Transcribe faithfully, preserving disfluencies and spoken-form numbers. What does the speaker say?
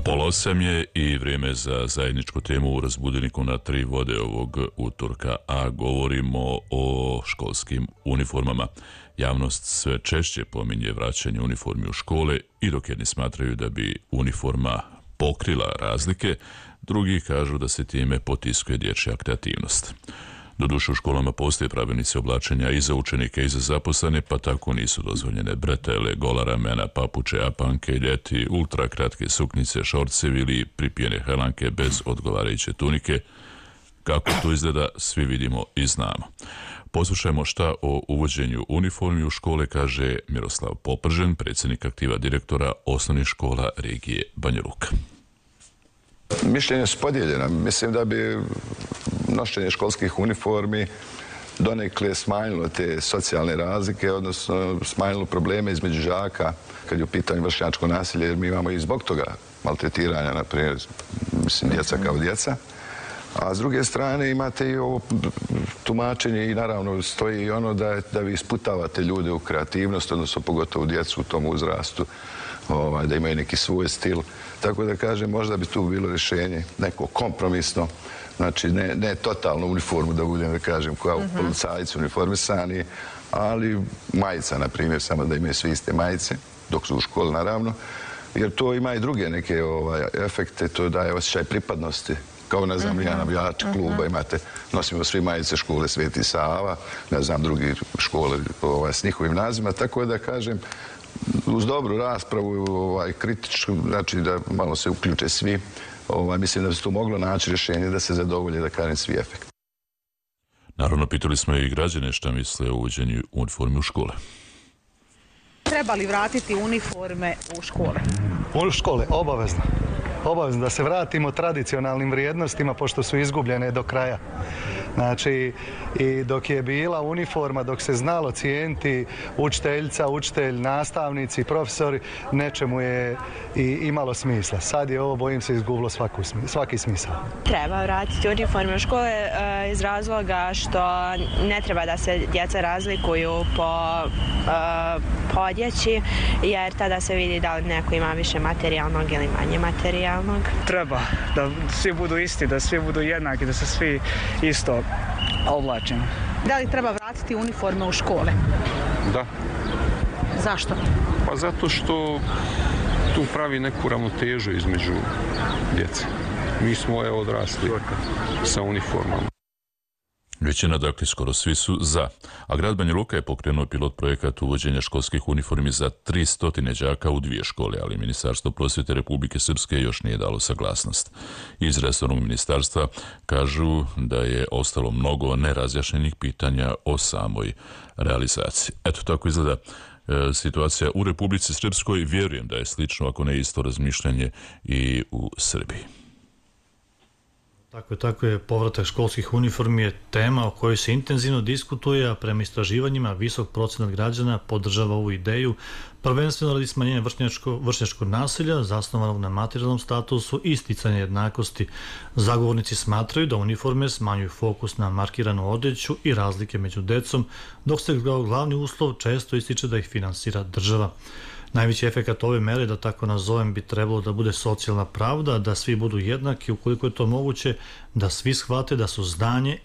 Pola osam je i vrijeme za zajedničku temu u Razbudilniku na tri vode ovog utorka, a govorimo o školskim uniformama. Javnost sve češće pominje vraćanje uniformi u škole i dok jedni smatraju da bi uniforma pokrila razlike, drugi kažu da se time potiskuje dječja kreativnost. Doduše u školama postoje pravilnici oblačenja i za učenike i za zaposlene, pa tako nisu dozvoljene bretele, gola ramena, papuče, apanke, ljeti, ultra kratke suknice, šorcevi ili pripijene helanke bez odgovarajuće tunike. Kako to izgleda, svi vidimo i znamo. Poslušajmo šta o uvođenju uniformi u škole kaže Miroslav Popržen, predsjednik aktiva direktora osnovnih škola regije Banja Luka. Mišljenja su podijeljena. Mislim da bi nošenje školskih uniformi donekle smanjilo te socijalne razlike, odnosno smanjilo probleme između đaka kad je u pitanju vršnjačko nasilje, jer mi imamo i zbog toga maltretiranja, na primjer, mislim, djeca kao djeca. A s druge strane imate i ovo tumačenje i naravno stoji i ono da, da vi isputavate ljude u kreativnost, odnosno pogotovo djecu u tom uzrastu, ovaj, da imaju neki svoj stil. Tako da kažem, možda bi tu bilo rješenje neko kompromisno, znači ne, ne totalno uniformu da budem, da kažem, kao mm-hmm. policajci uniformisani, ali majica, na primjer, samo da imaju svi iste majice, dok su u školi, naravno, jer to ima i druge neke ovaj, efekte, to daje osjećaj pripadnosti. Kao, ne znam, ja navijač kluba imate, nosimo svi majice škole Sveti Sava, ne znam, drugi škole ovaj, s njihovim nazivima, tako da kažem, uz dobru raspravu, ovaj, kritičku, znači da malo se uključe svi, ovaj, mislim da bi se tu moglo naći rješenje da se zadovolje, da kažem, svi efekti. Naravno, pitali smo i građane šta misle o uvođenju uniformi u škole. Treba li vratiti uniforme u škole? U škole, obavezno. Obavezno da se vratimo tradicionalnim vrijednostima, pošto su izgubljene do kraja. Znači, i dok je bila uniforma, dok se znalo cijeniti učiteljica, učitelj, nastavnici, profesori, nečemu je i imalo smisla. Sad je ovo, bojim se, izgubilo svaku, svaki smisao. Treba vratiti uniforme u škole e, iz razloga što ne treba da se djeca razlikuju po, e, po odjeći, jer tada se vidi da li neko ima više materijalnog ili manje materijalnog. Treba da svi budu isti, da svi budu jednaki, da se svi isto oblačimo. Da li treba vratiti uniforme u škole? Da. Zašto? Pa zato što tu pravi neku ravnotežu između djece. Mi smo evo odrasli sa uniformama. Većina, dakle, skoro svi su za. A grad Banja Luka je pokrenuo pilot projekat uvođenja školskih uniformi za tristo đaka u dvije škole, ali Ministarstvo prosvjete Republike Srpske još nije dalo saglasnost. Iz resornog ministarstva kažu da je ostalo mnogo nerazjašnjenih pitanja o samoj realizaciji. Eto, tako izgleda e, situacija u Republici Srpskoj. Vjerujem da je slično, ako ne isto, razmišljanje i u Srbiji. Tako je, tako je, povratak školskih uniformi je tema o kojoj se intenzivno diskutuje, a prema istraživanjima visok procenat građana podržava ovu ideju, prvenstveno radi smanjenja vršnjačkog nasilja zasnovanog na materijalnom statusu i isticanja jednakosti. Zagovornici smatraju da uniforme smanjuju fokus na markiranu odjeću i razlike među decom, dok se glavni uslov često ističe da ih finansira država. Najveći efekat ove mere, da tako nazovem, bi trebalo da bude socijalna pravda, da svi budu jednaki, ukoliko je to moguće, da svi shvate da su znanje